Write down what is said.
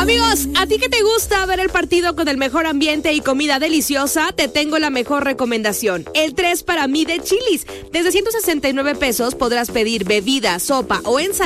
Amigos, ¿a ti que te gusta ver el partido con el mejor ambiente y comida deliciosa? Te tengo la mejor recomendación. El 3 para mí de Chili's. Desde 169 pesos podrás pedir bebida, sopa o ensalada